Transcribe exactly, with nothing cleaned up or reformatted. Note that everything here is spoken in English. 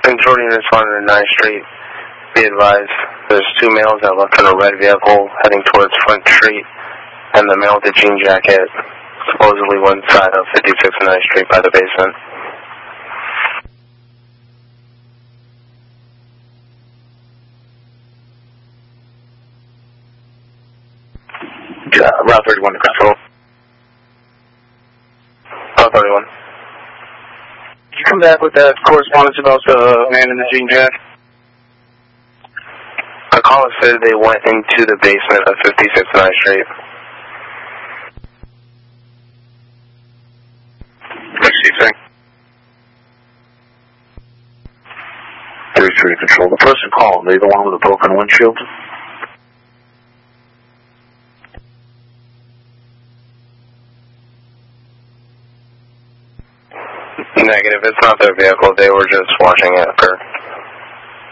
Control unit responded to ninth Street. Be advised, there's two males that left in a red vehicle heading towards Flint Street, and the male with the jean jacket supposedly went inside of fifty-sixth and ninth Street by the basement. Uh, Route thirty-one to control. Route thirty-one. Did you come back with that correspondence about the man in the jean jacket? The caller said they went into the basement of fifty-sixth and ninth Street. What's he saying? thirty-three control. The person called, they the one with the broken windshield? Negative. It's not their vehicle. They were just watching it occur.